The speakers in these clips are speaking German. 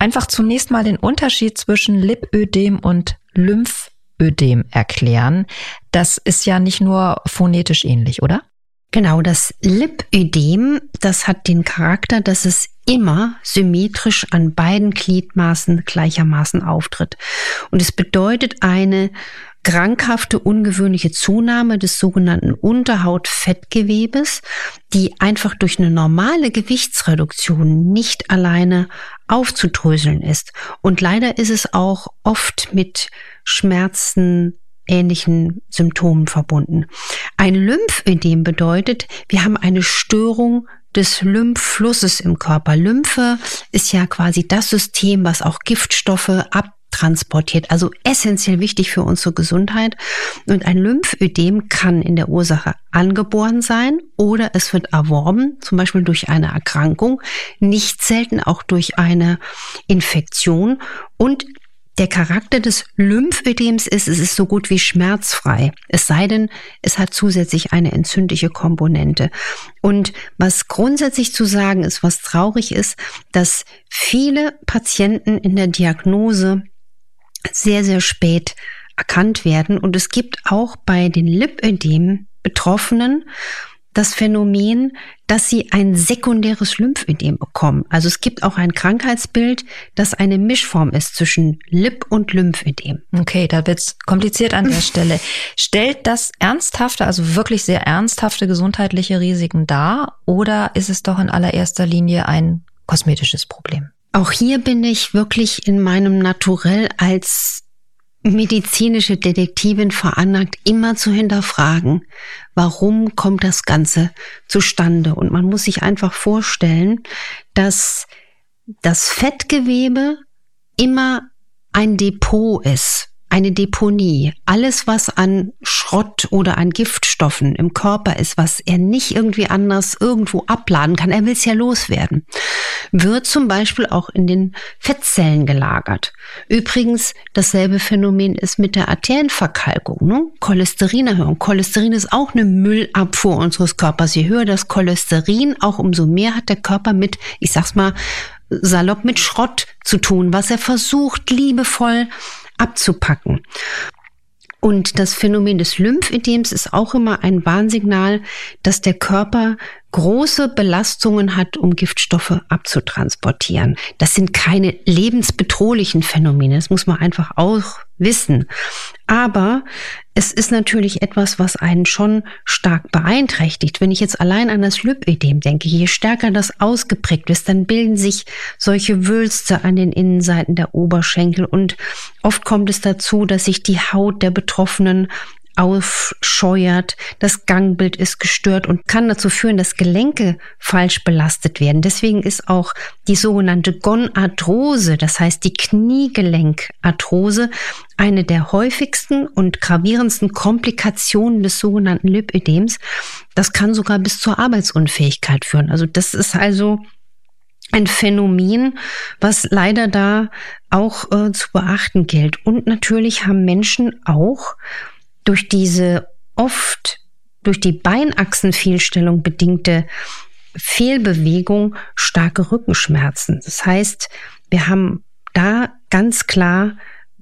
einfach zunächst mal den Unterschied zwischen Lipödem und Lymphödem erklären. Das ist ja nicht nur phonetisch ähnlich, oder? Genau, das Lipödem, das hat den Charakter, dass es immer symmetrisch an beiden Gliedmaßen gleichermaßen auftritt. Und es bedeutet eine krankhafte, ungewöhnliche Zunahme des sogenannten Unterhautfettgewebes, die einfach durch eine normale Gewichtsreduktion nicht alleine aufzudröseln ist. Und leider ist es auch oft mit Schmerzen, ähnlichen Symptomen verbunden. Ein Lymphödem bedeutet, wir haben eine Störung des Lymphflusses im Körper. Lymphe ist ja quasi das System, was auch Giftstoffe abtransportiert, also essentiell wichtig für unsere Gesundheit. Und ein Lymphödem kann in der Ursache angeboren sein oder es wird erworben, zum Beispiel durch eine Erkrankung, nicht selten auch durch eine Infektion. Und der Charakter des Lymphödems ist, es ist so gut wie schmerzfrei. Es sei denn, es hat zusätzlich eine entzündliche Komponente. Und was grundsätzlich zu sagen ist, was traurig ist, dass viele Patienten in der Diagnose sehr, sehr spät erkannt werden. Und es gibt auch bei den Lipödem-Betroffenen das Phänomen, dass sie ein sekundäres Lymphödem bekommen. Also es gibt auch ein Krankheitsbild, das eine Mischform ist zwischen Lip- und Lymphödem. Okay, da wird's kompliziert an der Stelle. Stellt das ernsthafte, also wirklich sehr ernsthafte gesundheitliche Risiken dar oder ist es doch in allererster Linie ein kosmetisches Problem? Auch hier bin ich wirklich in meinem Naturell als medizinische Detektivin veranlagt, immer zu hinterfragen, warum kommt das Ganze zustande? Und man muss sich einfach vorstellen, dass das Fettgewebe immer ein Depot ist, eine Deponie. Alles, was an Schrott oder an Giftstoffen im Körper ist, was er nicht irgendwie anders irgendwo abladen kann, er will es ja loswerden, wird zum Beispiel auch in den Fettzellen gelagert. Übrigens, dasselbe Phänomen ist mit der Arterienverkalkung, ne? Cholesterinerhöhung. Cholesterin ist auch eine Müllabfuhr unseres Körpers. Je höher das Cholesterin, auch umso mehr hat der Körper mit, ich sag's mal salopp, mit Schrott zu tun, was er versucht, liebevoll abzupacken. Und das Phänomen des Lymphödems ist auch immer ein Warnsignal, dass der Körper große Belastungen hat, um Giftstoffe abzutransportieren. Das sind keine lebensbedrohlichen Phänomene, das muss man einfach auch wissen. Aber es ist natürlich etwas, was einen schon stark beeinträchtigt. Wenn ich jetzt allein an das Lipödem denke, je stärker das ausgeprägt ist, dann bilden sich solche Wülste an den Innenseiten der Oberschenkel und oft kommt es dazu, dass sich die Haut der Betroffenen aufscheuert, das Gangbild ist gestört und kann dazu führen, dass Gelenke falsch belastet werden. Deswegen ist auch die sogenannte Gonarthrose, das heißt die Kniegelenkarthrose, eine der häufigsten und gravierendsten Komplikationen des sogenannten Lipödems. Das kann sogar bis zur Arbeitsunfähigkeit führen. Also das ist also ein Phänomen, was leider da auch zu beachten gilt. Und natürlich haben Menschen auch durch diese oft durch die Beinachsenfehlstellung bedingte Fehlbewegung starke Rückenschmerzen. Das heißt, wir haben da ganz klar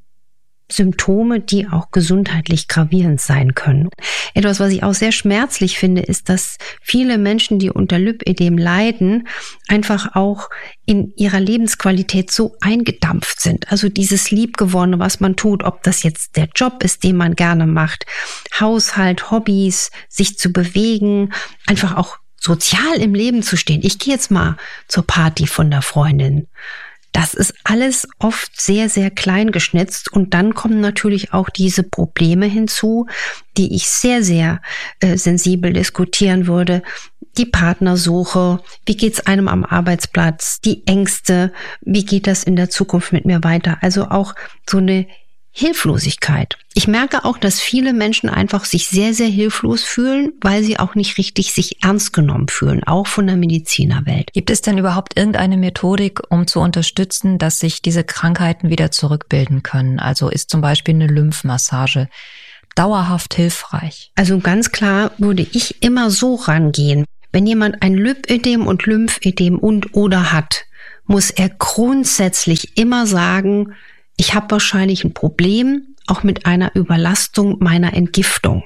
Symptome, die auch gesundheitlich gravierend sein können. Etwas, was ich auch sehr schmerzlich finde, ist, dass viele Menschen, die unter Lipödem leiden, einfach auch in ihrer Lebensqualität so eingedampft sind. Also dieses Liebgewonnene, was man tut, ob das jetzt der Job ist, den man gerne macht, Haushalt, Hobbys, sich zu bewegen, einfach auch sozial im Leben zu stehen. Ich gehe jetzt mal zur Party von der Freundin. Das ist alles oft sehr, sehr klein geschnitzt und dann kommen natürlich auch diese Probleme hinzu, die ich sehr, sehr sensibel diskutieren würde. Die Partnersuche, wie geht's einem am Arbeitsplatz, die Ängste, wie geht das in der Zukunft mit mir weiter? Also auch so eine Hilflosigkeit. Ich merke auch, dass viele Menschen einfach sich sehr, sehr hilflos fühlen, weil sie auch nicht richtig sich ernst genommen fühlen, auch von der Medizinerwelt. Gibt es denn überhaupt irgendeine Methodik, um zu unterstützen, dass sich diese Krankheiten wieder zurückbilden können? Also ist zum Beispiel eine Lymphmassage dauerhaft hilfreich? Also ganz klar würde ich immer so rangehen. Wenn jemand ein Lipödem und Lymphödem und oder hat, muss er grundsätzlich immer sagen, ich habe wahrscheinlich ein Problem, auch mit einer Überlastung meiner Entgiftung.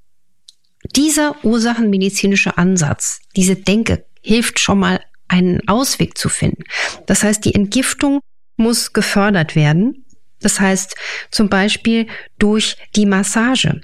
Dieser ursachenmedizinische Ansatz, diese Denke, hilft schon mal, einen Ausweg zu finden. Das heißt, die Entgiftung muss gefördert werden. Das heißt zum Beispiel durch die Massage.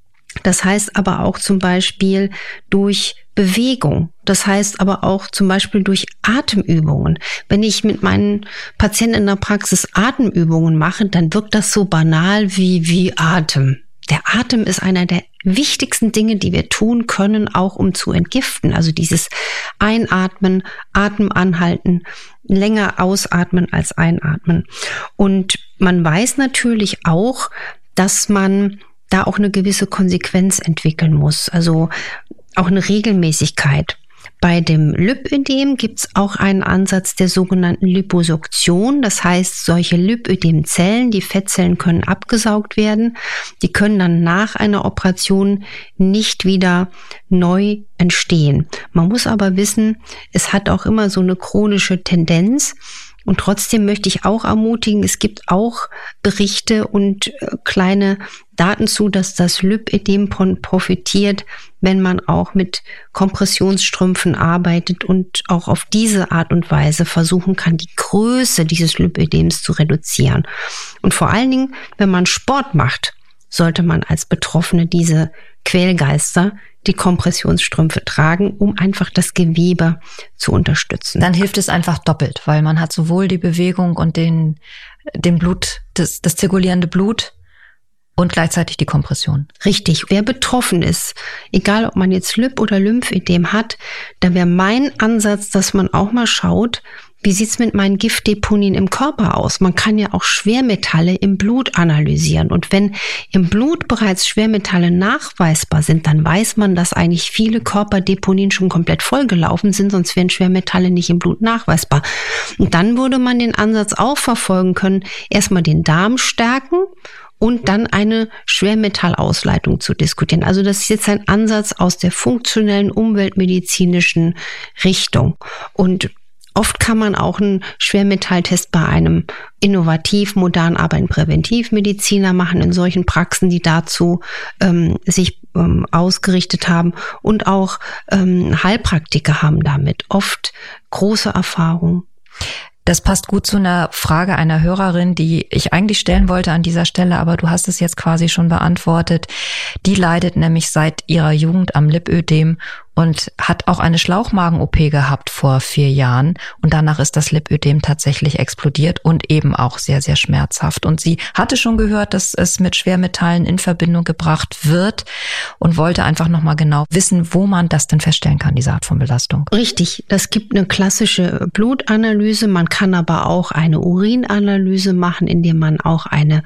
Das heißt aber auch zum Beispiel durch Bewegung. Das heißt aber auch zum Beispiel durch Atemübungen. Wenn ich mit meinen Patienten in der Praxis Atemübungen mache, dann wirkt das so banal wie Atem. Der Atem ist einer der wichtigsten Dinge, die wir tun können, auch um zu entgiften. Also dieses Einatmen, Atem anhalten, länger ausatmen als einatmen. Und man weiß natürlich auch, dass man da auch eine gewisse Konsequenz entwickeln muss, also auch eine Regelmäßigkeit. Bei dem Lipödem gibt es auch einen Ansatz der sogenannten Liposuktion. Das heißt, solche Lipödemzellen, die Fettzellen können abgesaugt werden. Die können dann nach einer Operation nicht wieder neu entstehen. Man muss aber wissen, es hat auch immer so eine chronische Tendenz. Und trotzdem möchte ich auch ermutigen, es gibt auch Berichte und kleine Daten zu, dass das Lipödem profitiert, wenn man auch mit Kompressionsstrümpfen arbeitet und auch auf diese Art und Weise versuchen kann, die Größe dieses Lipödems zu reduzieren. Und vor allen Dingen, wenn man Sport macht, sollte man als Betroffene diese Quälgeister, die Kompressionsstrümpfe tragen, um einfach das Gewebe zu unterstützen. Dann hilft es einfach doppelt, weil man hat sowohl die Bewegung und den Blut, das zirkulierende Blut und gleichzeitig die Kompression. Richtig. Wer betroffen ist, egal ob man jetzt Lip- oder Lymphödem hat, da wäre mein Ansatz, dass man auch mal schaut, wie sieht's mit meinen Giftdeponien im Körper aus? Man kann ja auch Schwermetalle im Blut analysieren. Und wenn im Blut bereits Schwermetalle nachweisbar sind, dann weiß man, dass eigentlich viele Körperdeponien schon komplett vollgelaufen sind, sonst wären Schwermetalle nicht im Blut nachweisbar. Und dann würde man den Ansatz auch verfolgen können, erstmal den Darm stärken und dann eine Schwermetallausleitung zu diskutieren. Also das ist jetzt ein Ansatz aus der funktionellen umweltmedizinischen Richtung. Und oft kann man auch einen Schwermetalltest bei einem innovativ, modern arbeitenden Präventivmediziner machen, in solchen Praxen, die dazu sich ausgerichtet haben. Und auch Heilpraktiker haben damit oft große Erfahrung. Das passt gut zu einer Frage einer Hörerin, die ich eigentlich stellen wollte an dieser Stelle, aber du hast es jetzt quasi schon beantwortet. Die leidet nämlich seit ihrer Jugend am Lipödem und hat auch eine Schlauchmagen-OP gehabt vor 4 Jahren. Und danach ist das Lipödem tatsächlich explodiert und eben auch sehr, sehr schmerzhaft. Und sie hatte schon gehört, dass es mit Schwermetallen in Verbindung gebracht wird und wollte einfach nochmal genau wissen, wo man das denn feststellen kann, diese Art von Belastung. Richtig, das gibt eine klassische Blutanalyse. Man kann aber auch eine Urinanalyse machen, indem man auch eine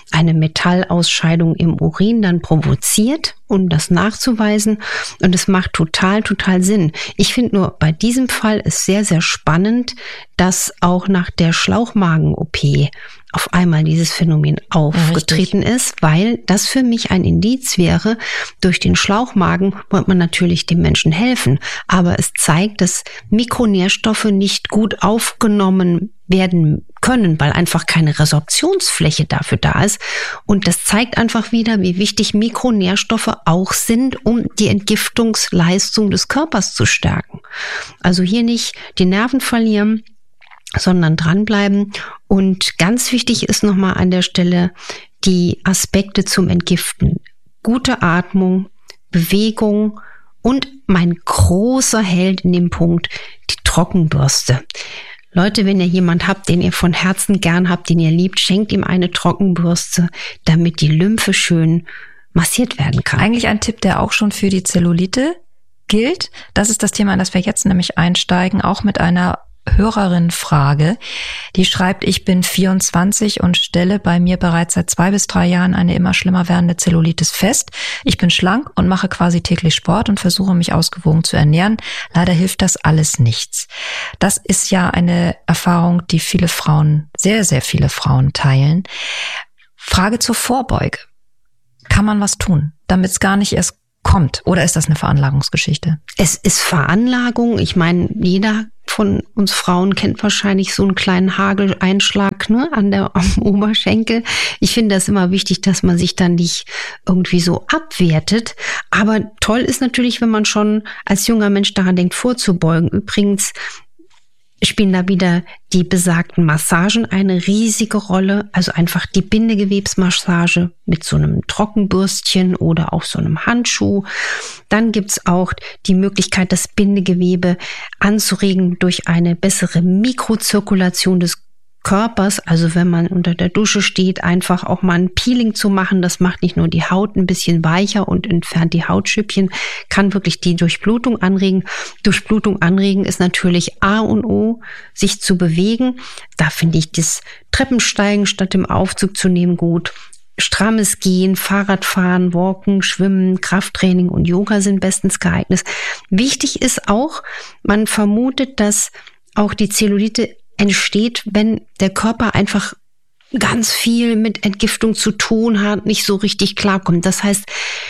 Metallausscheidung im Urin dann provoziert, um das nachzuweisen. Und es macht total Sinn. Ich finde nur, bei diesem Fall ist sehr, sehr spannend, dass auch nach der Schlauchmagen-OP auf einmal dieses Phänomen aufgetreten ist, weil das für mich ein Indiz wäre, durch den Schlauchmagen wollte man natürlich dem Menschen helfen, aber es zeigt, dass Mikronährstoffe nicht gut aufgenommen werden können, weil einfach keine Resorptionsfläche dafür da ist. Und das zeigt einfach wieder, wie wichtig Mikronährstoffe auch sind, um die Entgiftungsleistung des Körpers zu stärken. Also hier nicht die Nerven verlieren, sondern dranbleiben. Und ganz wichtig ist nochmal an der Stelle die Aspekte zum Entgiften. Gute Atmung, Bewegung und mein großer Held in dem Punkt, die Trockenbürste. Leute, wenn ihr jemand habt, den ihr von Herzen gern habt, den ihr liebt, schenkt ihm eine Trockenbürste, damit die Lymphe schön massiert werden kann. Eigentlich ein Tipp, der auch schon für die Zellulite gilt. Das ist das Thema, in das wir jetzt nämlich einsteigen, auch mit einer Hörerin-Frage. Die schreibt, ich bin 24 und stelle bei mir bereits seit 2 bis 3 Jahren eine immer schlimmer werdende Zellulitis fest. Ich bin schlank und mache quasi täglich Sport und versuche mich ausgewogen zu ernähren. Leider hilft das alles nichts. Das ist ja eine Erfahrung, die viele Frauen, sehr, sehr viele Frauen teilen. Frage zur Vorbeuge. Kann man was tun, damit es gar nicht erst kommt? Oder ist das eine Veranlagungsgeschichte? Es ist Veranlagung. Ich meine, jeder von uns Frauen kennt wahrscheinlich so einen kleinen Hageleinschlag, ne, am Oberschenkel. Ich finde das immer wichtig, dass man sich dann nicht irgendwie so abwertet. Aber toll ist natürlich, wenn man schon als junger Mensch daran denkt, vorzubeugen. Übrigens spielen da wieder die besagten Massagen eine riesige Rolle. Also einfach die Bindegewebsmassage mit so einem Trockenbürstchen oder auch so einem Handschuh. Dann gibt's auch die Möglichkeit, das Bindegewebe anzuregen durch eine bessere Mikrozirkulation des Körpers, also wenn man unter der Dusche steht, einfach auch mal ein Peeling zu machen. Das macht nicht nur die Haut ein bisschen weicher und entfernt die Hautschüppchen, kann wirklich die Durchblutung anregen. Durchblutung anregen ist natürlich A und O, sich zu bewegen. Da finde ich das Treppensteigen statt im Aufzug zu nehmen gut. Strammes Gehen, Fahrradfahren, Walken, Schwimmen, Krafttraining und Yoga sind bestens geeignet. Wichtig ist auch, man vermutet, dass auch die Zellulite entsteht, wenn der Körper einfach ganz viel mit Entgiftung zu tun hat, nicht so richtig klarkommt. Das heißt,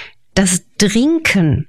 das Trinken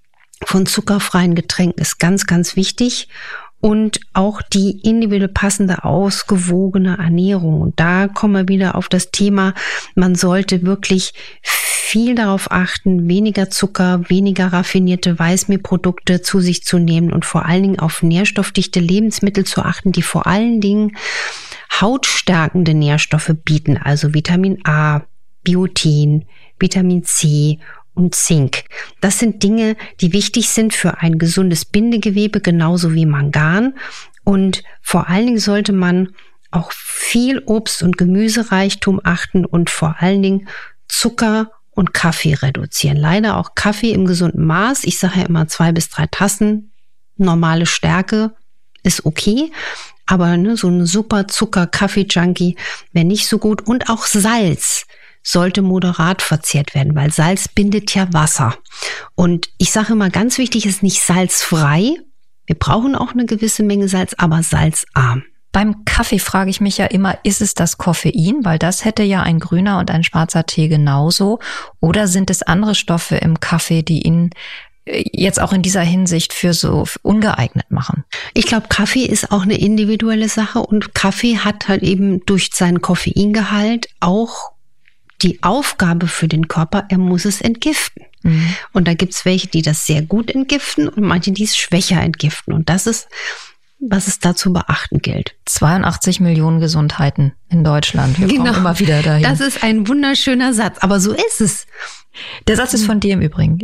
von zuckerfreien Getränken ist ganz, ganz wichtig und auch die individuell passende, ausgewogene Ernährung. Und da kommen wir wieder auf das Thema, man sollte wirklich viel darauf achten, weniger Zucker, weniger raffinierte Weißmehlprodukte zu sich zu nehmen und vor allen Dingen auf nährstoffdichte Lebensmittel zu achten, die vor allen Dingen hautstärkende Nährstoffe bieten, also Vitamin A, Biotin, Vitamin C und Zink. Das sind Dinge, die wichtig sind für ein gesundes Bindegewebe, genauso wie Mangan. Und vor allen Dingen sollte man auch viel Obst- und Gemüsereichtum achten und vor allen Dingen Zucker und Kaffee reduzieren. Leider auch Kaffee im gesunden Maß. Ich sage ja immer 2 bis 3 Tassen. Normale Stärke ist okay. Aber so ein super Zucker-Kaffee-Junkie wäre nicht so gut. Und auch Salz sollte moderat verzehrt werden, weil Salz bindet ja Wasser. Und ich sage immer, ganz wichtig ist nicht salzfrei. Wir brauchen auch eine gewisse Menge Salz, aber salzarm. Beim Kaffee frage ich mich ja immer, ist es das Koffein? Weil das hätte ja ein grüner und ein schwarzer Tee genauso. Oder sind es andere Stoffe im Kaffee, die ihn jetzt auch in dieser Hinsicht für so ungeeignet machen? Ich glaube, Kaffee ist auch eine individuelle Sache und Kaffee hat halt eben durch seinen Koffeingehalt auch die Aufgabe für den Körper, er muss es entgiften. Mhm. Und da gibt's welche, die das sehr gut entgiften und manche, die es schwächer entgiften. Und das ist, was es da zu beachten gilt. 82 Millionen Gesundheiten in Deutschland. Wir kommen immer wieder dahin. Das ist ein wunderschöner Satz, aber so ist es. Der Satz ist von dir im Übrigen.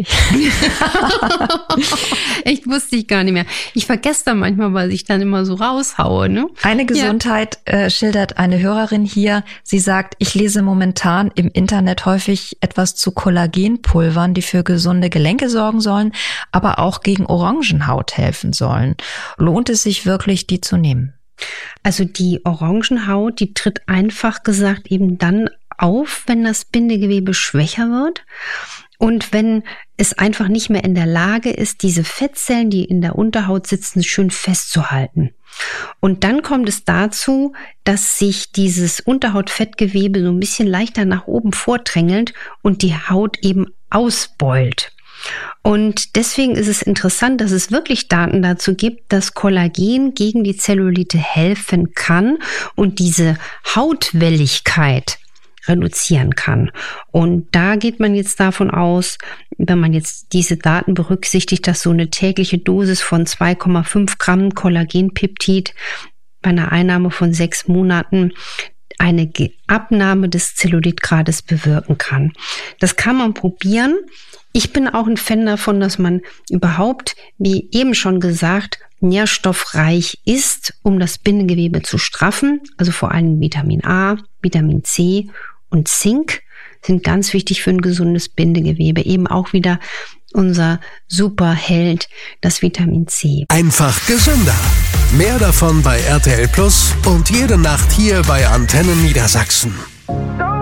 Echt, wusste ich gar nicht mehr. Ich vergesse da manchmal, weil ich dann immer so raushaue. Ne? Eine Gesundheit schildert eine Hörerin hier. Sie sagt, ich lese momentan im Internet häufig etwas zu Kollagenpulvern, die für gesunde Gelenke sorgen sollen, aber auch gegen Orangenhaut helfen sollen. Lohnt es sich wirklich, die zu nehmen? Also die Orangenhaut, die tritt einfach gesagt eben dann auf, wenn das Bindegewebe schwächer wird und wenn es einfach nicht mehr in der Lage ist, diese Fettzellen, die in der Unterhaut sitzen, schön festzuhalten. Und dann kommt es dazu, dass sich dieses Unterhautfettgewebe so ein bisschen leichter nach oben vordrängelt und die Haut eben ausbeult. Und deswegen ist es interessant, dass es wirklich Daten dazu gibt, dass Kollagen gegen die Zellulite helfen kann und diese Hautwelligkeit reduzieren kann. Und da geht man jetzt davon aus, wenn man jetzt diese Daten berücksichtigt, dass so eine tägliche Dosis von 2,5 Gramm Kollagenpeptid bei einer Einnahme von 6 Monaten eine Abnahme des Zellulitgrades bewirken kann. Das kann man probieren. Ich bin auch ein Fan davon, dass man überhaupt, wie eben schon gesagt, nährstoffreich ist, um das Bindegewebe zu straffen. Also vor allem Vitamin A, Vitamin C und Zink sind ganz wichtig für ein gesundes Bindegewebe. Eben auch wieder unser Superheld, das Vitamin C. Einfach gesünder. Mehr davon bei RTL Plus und jede Nacht hier bei Antenne Niedersachsen.